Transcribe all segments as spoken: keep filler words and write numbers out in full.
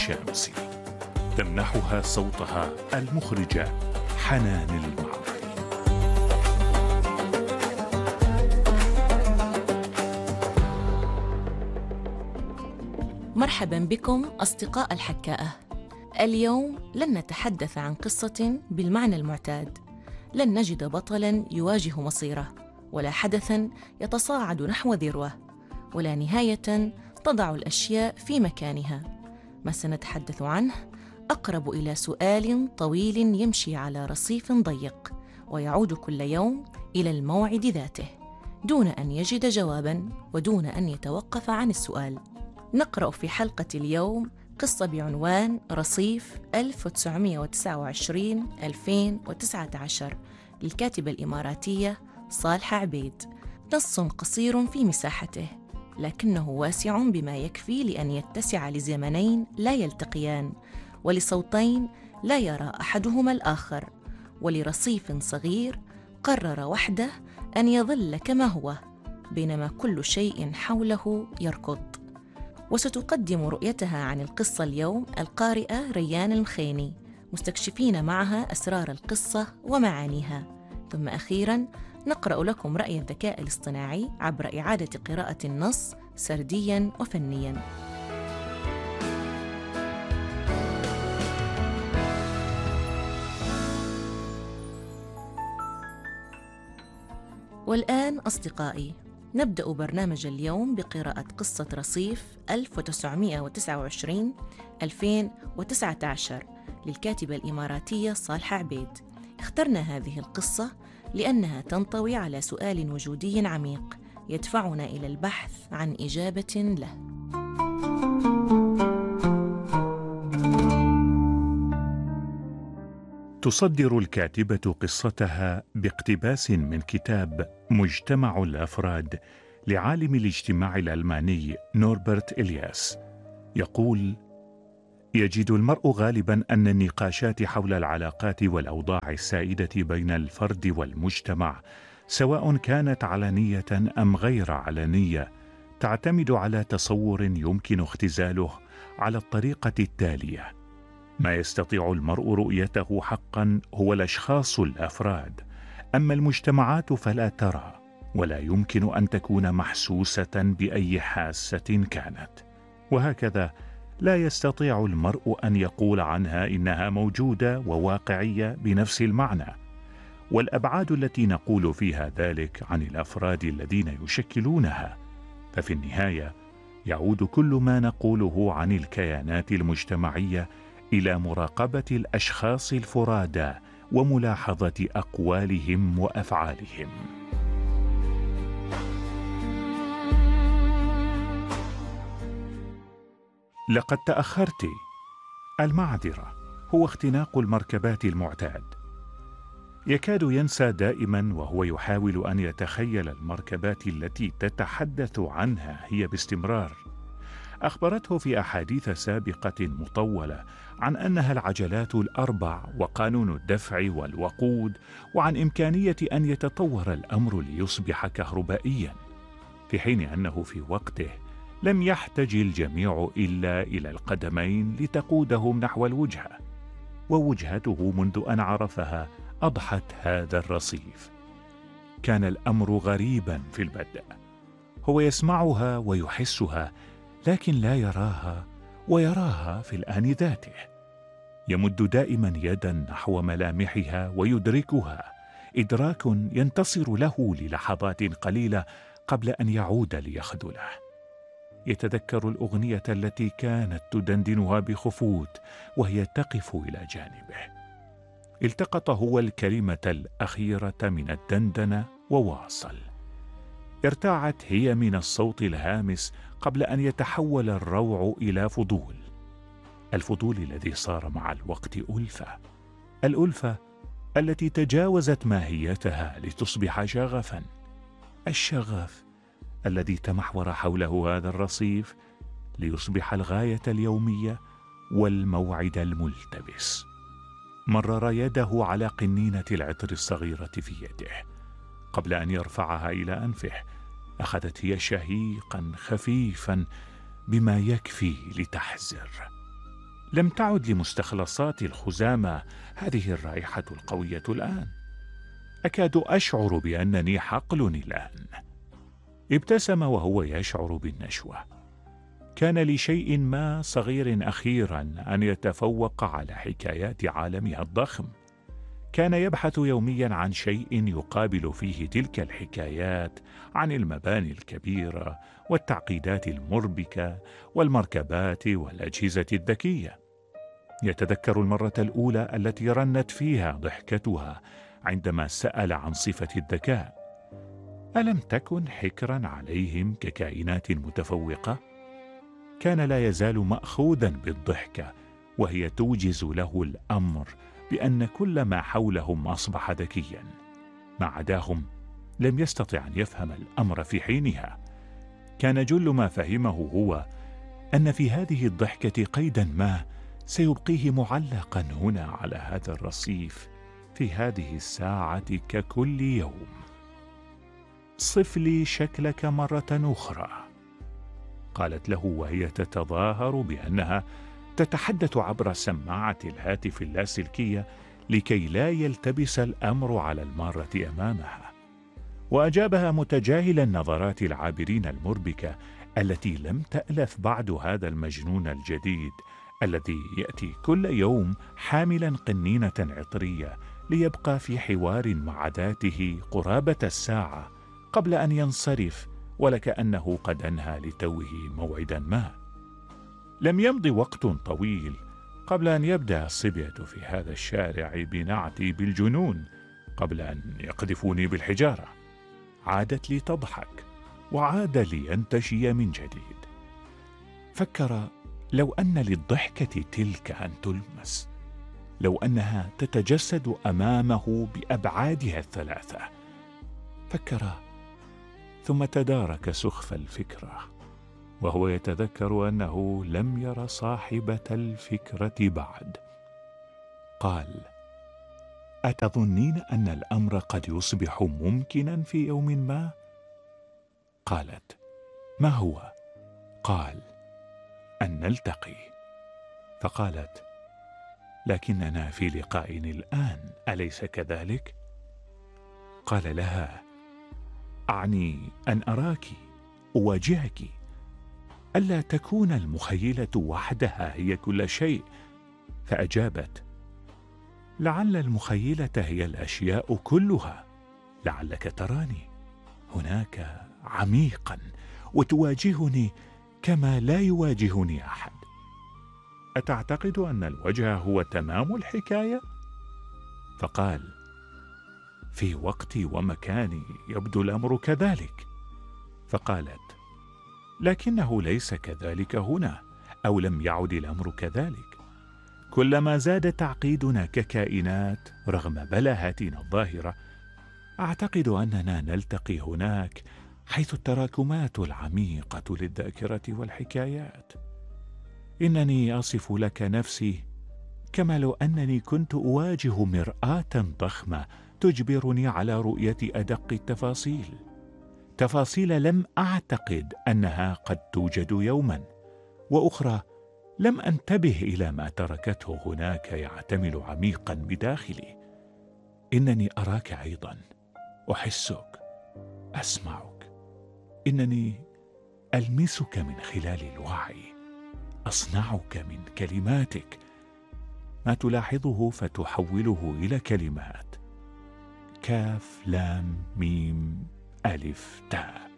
الشامسي، تمنحها صوتها المخرجة حنان المعروف. مرحبا بكم أصدقاء الحكاءة. اليوم لن نتحدث عن قصة بالمعنى المعتاد، لن نجد بطلاً يواجه مصيره، ولا حدثاً يتصاعد نحو ذروة، ولا نهاية تضع الأشياء في مكانها. ما سنتحدث عنه أقرب إلى سؤال طويل يمشي على رصيف ضيق، ويعود كل يوم إلى الموعد ذاته دون أن يجد جواباً ودون أن يتوقف عن السؤال. نقرأ في حلقة اليوم قصة بعنوان رصيف ألف وتسعمائة وتسعة وعشرين ألفين وتسعة عشر للكاتبة الإماراتية صالحة عبيد. نص قصير في مساحته، لكنه واسع بما يكفي لأن يتسع لزمنين لا يلتقيان، ولصوتين لا يرى أحدهما الآخر، ولرصيف صغير قرر وحده أن يظل كما هو بينما كل شيء حوله يركض. وستقدم رؤيتها عن القصة اليوم القارئة ريان المخيني، مستكشفين معها أسرار القصة ومعانيها. ثم أخيراً نقرأ لكم رأي الذكاء الاصطناعي عبر إعادة قراءة النص سردياً وفنياً. والآن أصدقائي، نبدأ برنامج اليوم بقراءة قصة رصيف ألف وتسعمائة وتسعة وعشرين ألفين وتسعة عشر للكاتبة الإماراتية صالحة عبيد. اخترنا هذه القصة لأنها تنطوي على سؤال وجودي عميق يدفعنا إلى البحث عن إجابة له. تصدر الكاتبة قصتها باقتباس من كتاب مجتمع الأفراد لعالم الاجتماع الألماني نوربرت إلياس. يقول: يجد المرء غالبا أن النقاشات حول العلاقات والأوضاع السائدة بين الفرد والمجتمع، سواء كانت علنية أم غير علنية، تعتمد على تصور يمكن اختزاله على الطريقة التالية: ما يستطيع المرء رؤيته حقا هو الأشخاص الأفراد، أما المجتمعات فلا ترى ولا يمكن أن تكون محسوسة بأي حاسة كانت. وهكذا لا يستطيع المرء أن يقول عنها إنها موجودة وواقعية بنفس المعنى. والأبعاد التي نقول فيها ذلك عن الأفراد الذين يشكلونها، ففي النهاية يعود كل ما نقوله عن الكيانات المجتمعية إلى مراقبة الأشخاص الفرادى وملاحظة أقوالهم وأفعالهم. لقد تأخرت. المعذرة هو اختناق المركبات المعتاد. يكاد ينسى دائما وهو يحاول أن يتخيل المركبات التي تتحدث عنها هي باستمرار. أخبرته في أحاديث سابقة مطولة عن أنها العجلات الأربع وقانون الدفع والوقود، وعن إمكانية أن يتطور الأمر ليصبح كهربائيا، في حين أنه في وقته لم يحتج الجميع إلا إلى القدمين لتقودهم نحو الوجهة. ووجهته منذ أن عرفها أضحت هذا الرصيف. كان الأمر غريبا في البدء، هو يسمعها ويحسها لكن لا يراها، ويراها في الآن ذاته. يمد دائما يدا نحو ملامحها ويدركها إدراك ينتصر له للحظات قليلة قبل أن يعود ليخذله. يتذكر الأغنية التي كانت تدندنها بخفوت وهي تقف إلى جانبه. التقط هو الكلمة الأخيرة من الدندنة وواصل. ارتاعت هي من الصوت الهامس قبل أن يتحول الروع إلى فضول. الفضول الذي صار مع الوقت ألفة، الألفة التي تجاوزت ماهيتها لتصبح شغفا. الشغف الذي تمحور حوله هذا الرصيف ليصبح الغاية اليومية والموعد الملتبس. مرر يده على قنينة العطر الصغيرة في يده. قبل أن يرفعها إلى أنفه أخذت هي شهيقا خفيفا بما يكفي لتحزر. لم تعد لمستخلصات الخزامة هذه الرائحة القوية الآن. أكاد أشعر بأنني حقل الآن. ابتسم وهو يشعر بالنشوة. كان لشيء ما صغير أخيرا أن يتفوق على حكايات عالمها الضخم. كان يبحث يوميا عن شيء يقابل فيه تلك الحكايات عن المباني الكبيرة والتعقيدات المربكة والمركبات والأجهزة الذكية. يتذكر المرة الأولى التي رنت فيها ضحكتها عندما سأل عن صفة الذكاء. ألم تكن حكرا عليهم ككائنات متفوقة؟ كان لا يزال مأخوذا بالضحكة وهي توجز له الأمر بأن كل ما حولهم أصبح ذكيا. ما عداهم لم يستطع أن يفهم الأمر في حينها. كان جل ما فهمه هو أن في هذه الضحكة قيدا ما سيبقيه معلقا هنا على هذا الرصيف في هذه الساعة ككل يوم. صف لي شكلك مرة أخرى، قالت له وهي تتظاهر بأنها تتحدث عبر سماعة الهاتف اللاسلكية لكي لا يلتبس الأمر على المارة أمامها. وأجابها متجاهلا نظرات العابرين المربكة التي لم تألف بعد هذا المجنون الجديد الذي يأتي كل يوم حاملا قنينة عطرية ليبقى في حوار مع ذاته قرابة الساعة قبل أن ينصرف، ولكأنه قد أنهى لتوه موعدا ما. لم يمض وقت طويل قبل أن يبدأ الصبية في هذا الشارع بنعتي بالجنون قبل أن يقذفوني بالحجارة. عادت لي تضحك وعاد لينتشي من جديد. فكر لو أن للضحكة تلك أن تلمس، لو أنها تتجسد أمامه بأبعادها الثلاثة. فكر ثم تدارك سخف الفكرة وهو يتذكر أنه لم ير صاحبة الفكرة بعد. قال: أتظنين أن الأمر قد يصبح ممكنا في يوم ما؟ قالت: ما هو؟ قال: أن نلتقي. فقالت: لكننا في لقاء الآن، أليس كذلك؟ قال لها: أعني أن أراك، أواجهك، ألا تكون المخيلة وحدها هي كل شيء. فأجابت: لعل المخيلة هي الأشياء كلها، لعلك تراني هناك عميقا وتواجهني كما لا يواجهني أحد. أتعتقد أن الوجه هو تمام الحكاية؟ فقال: في وقتي ومكاني يبدو الأمر كذلك. فقالت: لكنه ليس كذلك هنا، أو لم يعد الأمر كذلك. كلما زاد تعقيدنا ككائنات رغم بلاهاتنا الظاهرة، أعتقد أننا نلتقي هناك حيث التراكمات العميقة للذاكرة والحكايات. إنني أصف لك نفسي كما لو أنني كنت أواجه مرآة ضخمة تجبرني على رؤية أدق التفاصيل، تفاصيل لم أعتقد أنها قد توجد يوما، وأخرى لم أنتبه إلى ما تركته هناك يعتمل عميقا بداخلي. إنني أراك أيضا، أحسك، أسمعك، إنني ألمسك من خلال الوعي، أصنعك من كلماتك، ما تلاحظه فتحوله إلى كلمات: كاف لام ميم ألف تاء.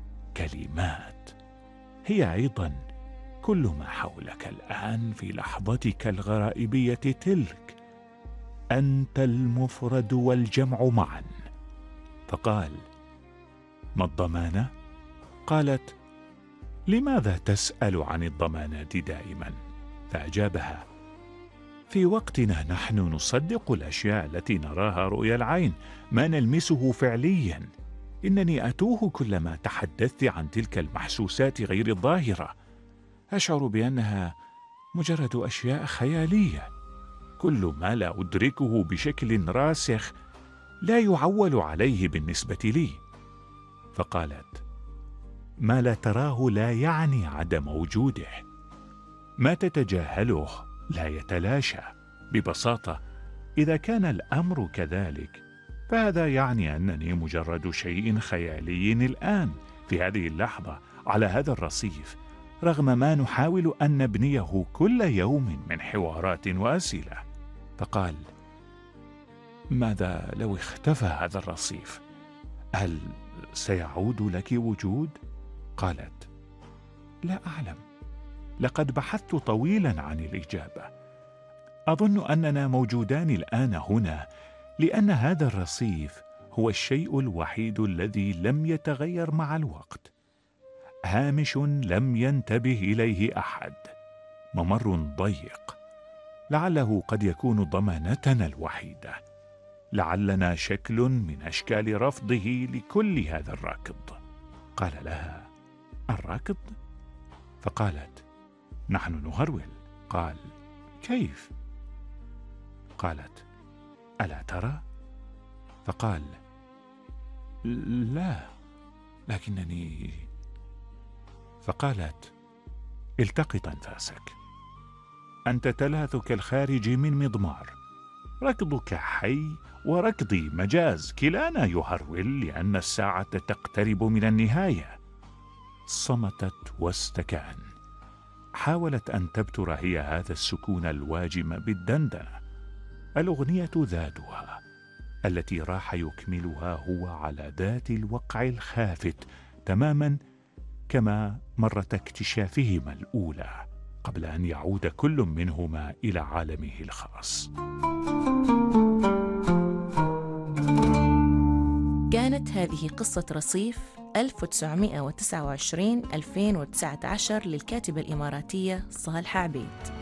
كلمات هي أيضا كل ما حولك الآن في لحظتك الغرائبية تلك. أنت المفرد والجمع معا. فقال: ما الضمانة؟ قالت: لماذا تسأل عن الضمانات دائما؟ فأجابها: في وقتنا نحن نصدق الأشياء التي نراها رؤيا العين، ما نلمسه فعليا. إنني أتوه كلما تحدثت عن تلك المحسوسات غير الظاهرة. أشعر بأنها مجرد أشياء خيالية. كل ما لا أدركه بشكل راسخ لا يعول عليه بالنسبة لي. فقالت: ما لا تراه لا يعني عدم وجوده. ما تتجاهله لا يتلاشى. ببساطة، إذا كان الأمر كذلك فهذا يعني أنني مجرد شيء خيالي الآن في هذه اللحظة على هذا الرصيف، رغم ما نحاول أن نبنيه كل يوم من حوارات وأسئلة. فقال: ماذا لو اختفى هذا الرصيف؟ هل سيعود لك وجود؟ قالت: لا أعلم، لقد بحثت طويلا عن الإجابة. أظن أننا موجودان الآن هنا لأن هذا الرصيف هو الشيء الوحيد الذي لم يتغير مع الوقت، هامش لم ينتبه إليه أحد، ممر ضيق، لعله قد يكون ضمانتنا الوحيدة، لعلنا شكل من أشكال رفضه لكل هذا الراكض. قال لها: الراكض؟ فقالت: نحن نهرول. قال: كيف؟ قالت: ألا ترى؟ فقال: لا، لكنني. فقالت: التقط أنفاسك، أنت تلاثك الخارج من مضمار، ركضك حي وركضي مجاز، كلانا يهرول لأن الساعة تقترب من النهاية. صمتت واستكان، حاولت أن تبتر هي هذا السكون الواجم بالدندنة. الأغنية ذاتها التي راح يكملها هو على ذات الوقع الخافت تماما كما مرة اكتشافهما الأولى، قبل أن يعود كل منهما إلى عالمه الخاص. كانت هذه قصة رصيف ألف وتسعمائة وتسعة وعشرين ألفين وتسعة عشر للكاتبة الإماراتية صالحة عبيد.